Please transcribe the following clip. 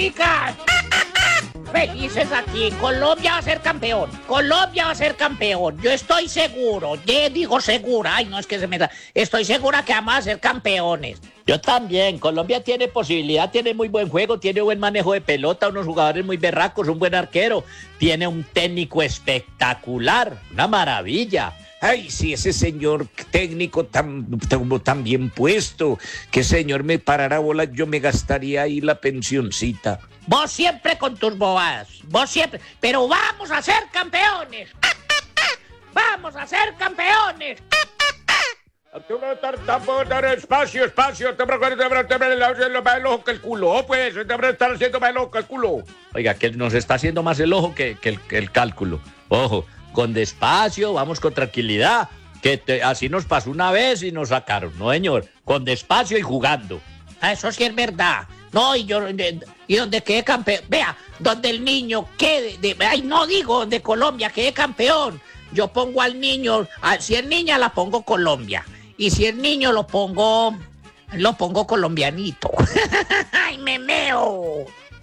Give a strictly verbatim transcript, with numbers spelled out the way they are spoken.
chicas. Felices aquí. Colombia va a ser campeón. Colombia va a ser campeón. Yo estoy seguro. Yo digo segura. Ay, no es que se me da. Estoy segura que vamos a ser campeones. Yo también. Colombia tiene posibilidad, tiene muy buen juego, tiene buen manejo de pelota, unos jugadores muy berracos, un buen arquero. Tiene un técnico espectacular. Una maravilla. Ay, sí, ese señor técnico tan, tan, tan bien puesto. Que señor me parara bola, yo me gastaría ahí la pensioncita. Vos siempre con tus bobadas. Vos siempre. Pero vamos a ser campeones. Vamos a ser campeones. Espacio, espacio, te más el ojo que el culo, pues, te estar haciendo más el ojo que el culo. Oiga, que nos está haciendo más el ojo que, que, el, que el cálculo. Ojo, con despacio, vamos con tranquilidad, que te, así nos pasó una vez y nos sacaron, no señor, con despacio y jugando. Ah, eso sí es verdad. No, y yo, y donde quede campeón, vea, donde el niño quede, de, ay, no digo, donde Colombia quede campeón, yo pongo al niño, a, si es niña la pongo Colombia, y si es niño lo pongo, lo pongo colombianito. Ay, me meo.